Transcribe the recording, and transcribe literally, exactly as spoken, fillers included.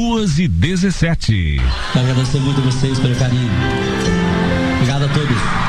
duas e dezessete. Quero agradecer muito a vocês pelo carinho. Obrigado a todos.